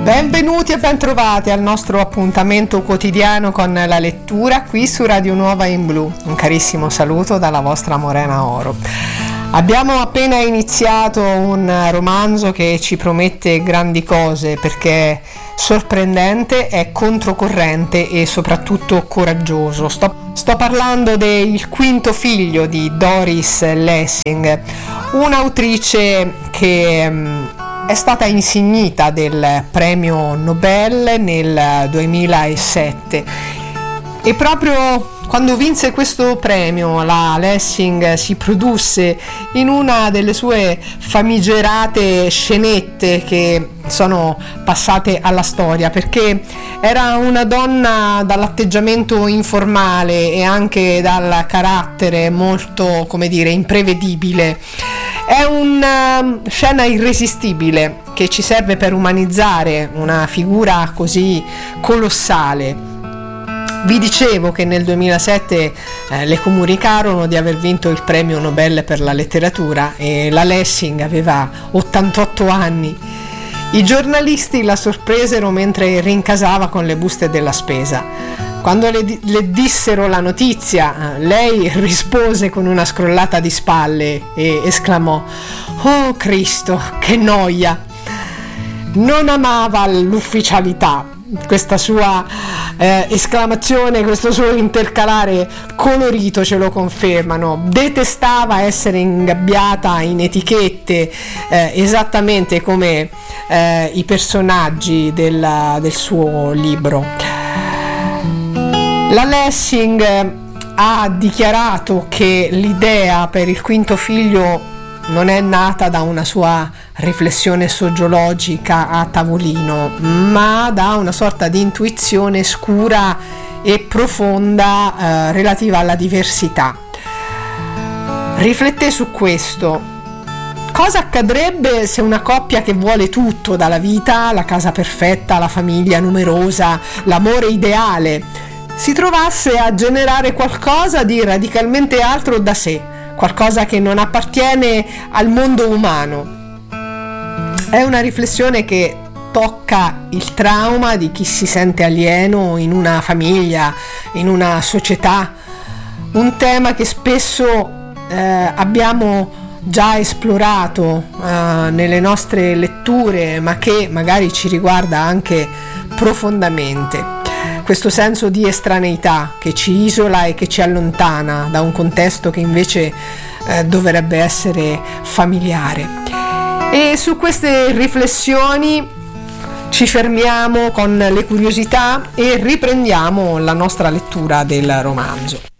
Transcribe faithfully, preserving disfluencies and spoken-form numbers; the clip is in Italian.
Benvenuti e bentrovati al nostro appuntamento quotidiano con la lettura qui su Radio Nuova in Blu. Un carissimo saluto dalla vostra Morena Oro. Abbiamo appena iniziato un romanzo che ci promette grandi cose perché è sorprendente, è controcorrente e soprattutto coraggioso. Sto, sto parlando del Quinto figlio di Doris Lessing, un'autrice che um, è stata insignita del premio Nobel nel duemilasette e proprio quando vinse questo premio la Lessing si produsse in una delle sue famigerate scenette che sono passate alla storia, perché era una donna dall'atteggiamento informale e anche dal carattere molto, come dire, imprevedibile. È una scena irresistibile che ci serve per umanizzare una figura così colossale. Vi dicevo che nel duemilasette eh, le comunicarono di aver vinto il premio Nobel per la letteratura e la Lessing aveva ottantotto anni. I giornalisti la sorpresero mentre rincasava con le buste della spesa. Quando le, le dissero la notizia, lei rispose con una scrollata di spalle e esclamò: «Oh Cristo, che noia!» Non amava l'ufficialità. Questa sua eh, esclamazione, questo suo intercalare colorito ce lo confermano. Detestava essere ingabbiata in etichette, eh, esattamente come eh, i personaggi del, del suo libro. La Lessing ha dichiarato che l'idea per il quinto figlio non è nata da una sua riflessione sociologica a tavolino, ma da una sorta di intuizione scura e profonda eh, relativa alla diversità. Riflette su questo. Cosa accadrebbe se una coppia che vuole tutto dalla vita, la casa perfetta, la famiglia numerosa, l'amore ideale, si trovasse a generare qualcosa di radicalmente altro da sé, qualcosa che non appartiene al mondo umano? È una riflessione che tocca il trauma di chi si sente alieno in una famiglia, in una società, un tema che spesso eh, abbiamo già esplorato eh, nelle nostre letture, ma che magari ci riguarda anche profondamente. Questo senso di estraneità che ci isola e che ci allontana da un contesto che invece eh, dovrebbe essere familiare. E su queste riflessioni ci fermiamo con le curiosità e riprendiamo la nostra lettura del romanzo.